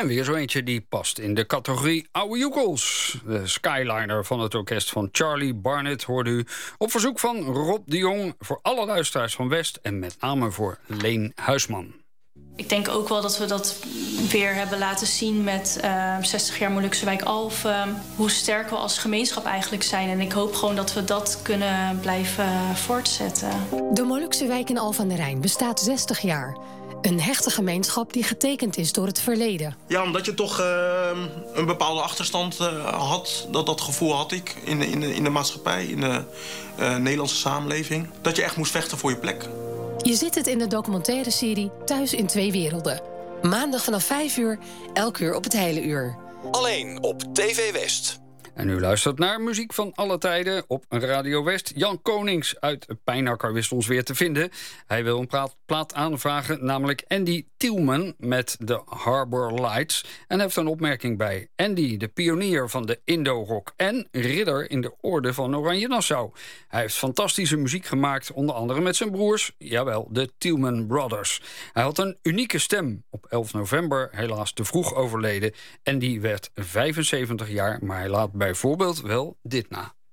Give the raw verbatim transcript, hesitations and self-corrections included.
En weer zo eentje die past in de categorie oude joekels. De Skyliner van het orkest van Charlie Barnet hoorde u op verzoek van Rob de Jong voor alle luisteraars van West en met name voor Leen Huisman. Ik denk ook wel dat we dat weer hebben laten zien met uh, zestig jaar Molukse Wijk Alphen. Hoe sterk we als gemeenschap eigenlijk zijn. En ik hoop gewoon dat we dat kunnen blijven voortzetten. De Molukse Wijk in Alphen aan de Rijn bestaat zestig jaar. Een hechte gemeenschap die getekend is door het verleden. Ja, omdat je toch uh, een bepaalde achterstand uh, had. Dat, dat gevoel had ik in de, in de, in de maatschappij, in de uh, Nederlandse samenleving. Dat je echt moest vechten voor je plek. Je ziet het in de documentaire serie Thuis in Twee Werelden. Maandag vanaf vijf uur, elk uur op het hele uur. Alleen op T V West. En u luistert naar muziek van alle tijden op Radio West. Jan Konings uit Pijnakker wist ons weer te vinden. Hij wil een plaat, plaat aanvragen, namelijk Andy Tielman met de Harbor Lights. En heeft een opmerking bij. Andy, de pionier van de Indo-rock en ridder in de orde van Oranje Nassau. Hij heeft fantastische muziek gemaakt, onder andere met zijn broers, jawel, de Tielman Brothers. Hij had een unieke stem. Op elf november helaas te vroeg overleden. Andy werd vijfenzeventig jaar, maar hij laat bijvoorbeeld wel dit na.